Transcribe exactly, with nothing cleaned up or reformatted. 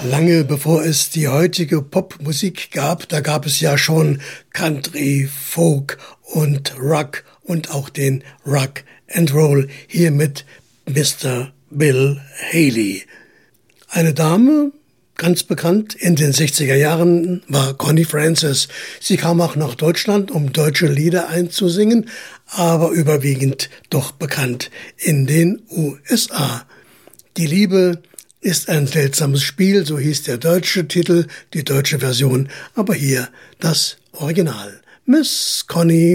Lange bevor es die heutige Popmusik gab, da gab es ja schon Country, Folk und Rock und auch den Rock and Roll, hier mit Mister Bill Haley. Eine Dame, ganz bekannt in den sechziger Jahren, war Connie Francis. Sie kam auch nach Deutschland, um deutsche Lieder einzusingen, aber überwiegend doch bekannt in den U S A. Die Liebe ist ein seltsames Spiel, so hieß der deutsche Titel, die deutsche Version, aber hier das Original. Miss Connie